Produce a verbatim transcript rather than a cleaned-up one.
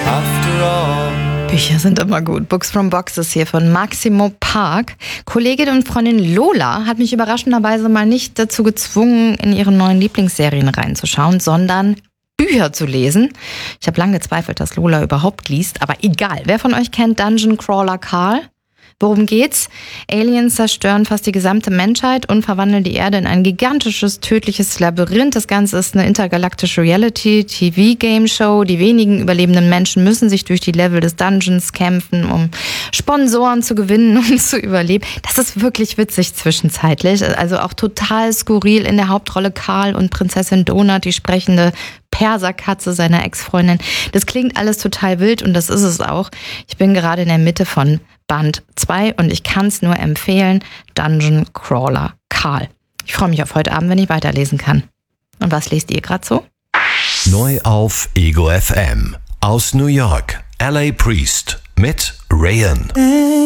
after all. Bücher sind immer gut. Books from Boxes hier von Maximo Park. Kollegin und Freundin Lola hat mich überraschenderweise mal nicht dazu gezwungen, in ihre neuen Lieblingsserien reinzuschauen, sondern Bücher zu lesen. Ich habe lange gezweifelt, dass Lola überhaupt liest, aber egal. Wer von euch kennt Dungeon Crawler Carl? Worum geht's? Aliens zerstören fast die gesamte Menschheit und verwandeln die Erde in ein gigantisches, tödliches Labyrinth. Das Ganze ist eine intergalaktische Reality-T V-Game-Show. Die wenigen überlebenden Menschen müssen sich durch die Level des Dungeons kämpfen, um Sponsoren zu gewinnen und zu überleben. Das ist wirklich witzig zwischenzeitlich. Also auch total skurril. In der Hauptrolle Karl und Prinzessin Donut, die sprechende Perserkatze seiner Ex-Freundin. Das klingt alles total wild und das ist es auch. Ich bin gerade in der Mitte von Band zwei und ich kann es nur empfehlen, Dungeon Crawler Carl. Ich freue mich auf heute Abend, wenn ich weiterlesen kann. Und was lest ihr gerade so? Neu auf Ego F M. Aus New York, L A Priest mit Rayen.